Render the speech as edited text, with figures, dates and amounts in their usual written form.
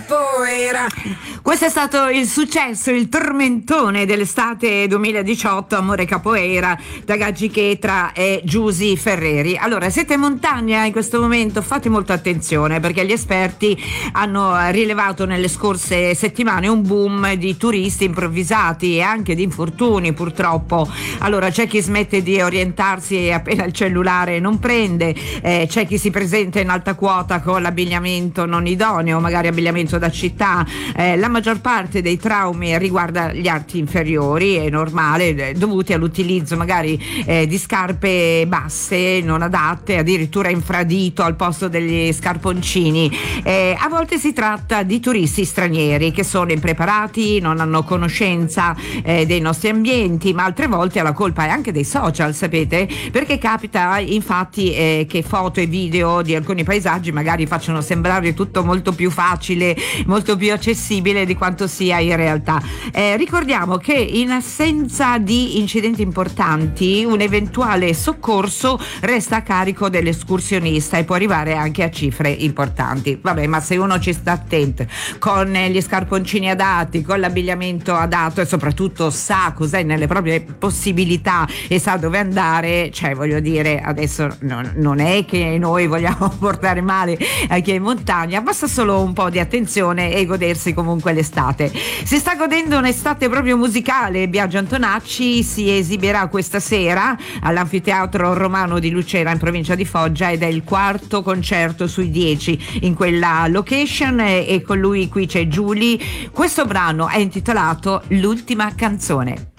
capoeira. Questo è stato il successo, il tormentone dell'estate 2018, Amore Capoeira, da Gaggi Chetra e Giusy Ferreri. Allora, siete in montagna in questo momento, fate molta attenzione, perché gli esperti hanno rilevato nelle scorse settimane un boom di turisti improvvisati e anche di infortuni, purtroppo. Allora, c'è chi smette di orientarsi e appena il cellulare non prende, c'è chi si presenta in alta quota con l'abbigliamento non idoneo, magari abbigliamento da città. La maggior parte dei traumi riguarda gli arti inferiori, è normale, dovuti all'utilizzo magari di scarpe basse, non adatte, addirittura infradito al posto degli scarponcini. A volte si tratta di turisti stranieri che sono impreparati, non hanno conoscenza dei nostri ambienti, ma altre volte la colpa è anche dei social, sapete? Perché capita infatti che foto e video di alcuni paesaggi magari facciano sembrare tutto molto più facile, molto più accessibile di quanto sia in realtà. Ricordiamo che in assenza di incidenti importanti un eventuale soccorso resta a carico dell'escursionista e può arrivare anche a cifre importanti. Vabbè, ma se uno ci sta attento, con gli scarponcini adatti, con l'abbigliamento adatto e soprattutto sa cos'è nelle proprie possibilità e sa dove andare, cioè voglio dire, adesso non è che noi vogliamo portare male a chi è in montagna, basta solo un po' di attenzione e godersi comunque l'estate. Si sta godendo un'estate proprio musicale. Biagio Antonacci si esibirà questa sera all'Anfiteatro Romano di Lucera in provincia di Foggia ed è il quarto concerto sui 10 in quella location e con lui qui c'è Giuly. Questo brano è intitolato L'ultima canzone.